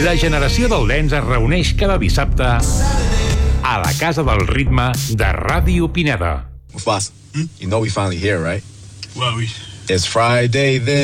La generació del Dance es reuneix cada dissabte a la Casa del Ritme de Ràdio Pineda. Mufasa, you know we finally here, right? Well, It's Friday then.